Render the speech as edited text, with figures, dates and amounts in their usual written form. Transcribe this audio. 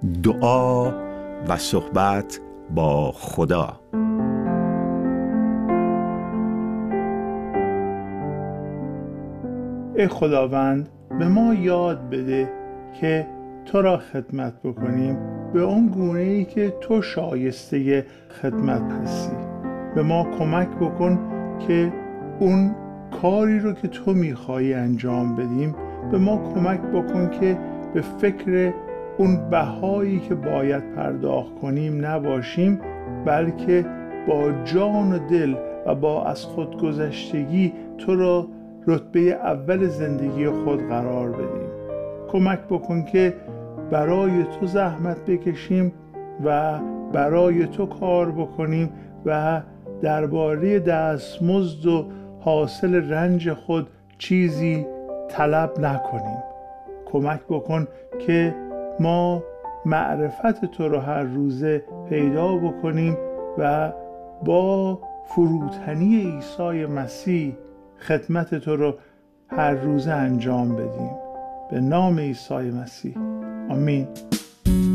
دعا و صحبت با خدا. ای خداوند، به ما یاد بده که تو را خدمت بکنیم به اون گونه‌ای که تو شایسته خدمت هستی. به ما کمک بکن که اون کاری رو که تو میخوایی انجام بدیم، به ما کمک بکن که به فکر اون بهایی که باید پرداخت کنیم نباشیم، بلکه با جان و دل و با از خودگذشتگی تو را رتبه اول زندگی خود قرار بدیم. کمک بکن که برای تو زحمت بکشیم و برای تو کار بکنیم و درباره دستمزد و حاصل رنج خود چیزی طلب نکنیم. کمک بکن که ما معرفت تو رو هر روزه پیدا بکنیم و با فروتنی عیسی مسیح خدمت تو رو هر روزه انجام بدیم. به نام عیسی مسیح، آمین.